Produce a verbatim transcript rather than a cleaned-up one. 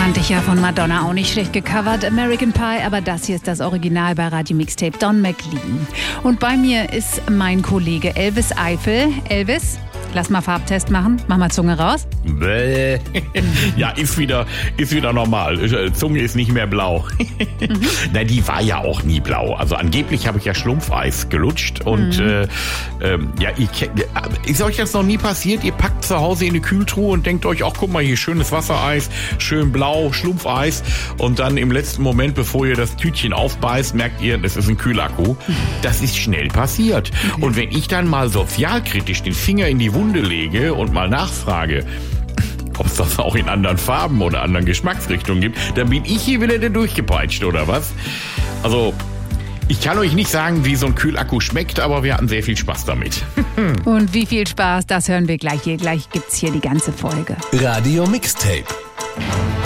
Fand ich ja von Madonna auch nicht schlecht gecovert, American Pie, aber das hier ist das Original bei Radio Mixtape, Don McLean. Und bei mir ist mein Kollege Elvis Eifel. Elvis, lass mal Farbtest machen, mach mal Zunge raus. Bäh. Ja, ist wieder, ist wieder normal. Zunge ist nicht mehr blau. Mhm. Na, die war ja auch nie blau. Also angeblich habe ich ja Schlumpfeis gelutscht und mhm. äh, äh, ja, ich, ist euch das noch nie passiert? Ihr packt zu Hause in eine Kühltruhe und denkt euch, ach guck mal hier, schönes Wassereis, schön blau, Schlumpfeis und dann im letzten Moment, bevor ihr das Tütchen aufbeißt, merkt ihr, das ist ein Kühlakku. Das ist schnell passiert. Mhm. Und wenn ich dann mal sozialkritisch den Finger in die Wunde lege und mal nachfrage, ob es das auch in anderen Farben oder anderen Geschmacksrichtungen gibt, dann bin ich hier wieder der Durchgepeitscht, oder was? Also, ich kann euch nicht sagen, wie so ein Kühlakku schmeckt, aber wir hatten sehr viel Spaß damit. Und wie viel Spaß, das hören wir gleich hier. Gleich gibt's hier die ganze Folge. Radio Mixtape.